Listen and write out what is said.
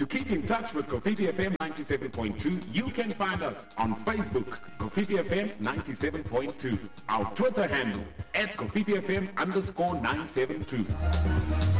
keep in touch with Kofifi FM 97.2, you can find us on Facebook, Kofifi FM 97.2. Our Twitter handle, @KofifiFM_972.